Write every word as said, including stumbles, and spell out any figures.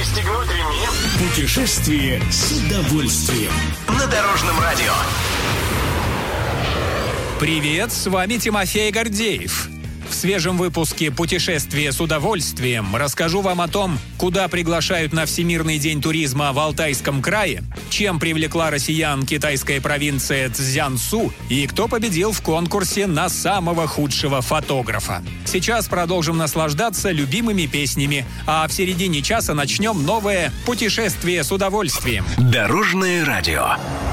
Пристегнуть ремни. Путешествие с удовольствием. На Дорожном радио. Привет, с вами Тимофей Гордеев. В свежем выпуске «Путешествие с удовольствием» расскажу вам о том, куда приглашают на Всемирный день туризма в Алтайском крае, чем привлекла россиян китайская провинция Цзянсу и кто победил в конкурсе на самого худшего фотографа. Сейчас продолжим наслаждаться любимыми песнями, а в середине часа начнем новое «Путешествие с удовольствием». Дорожное радио.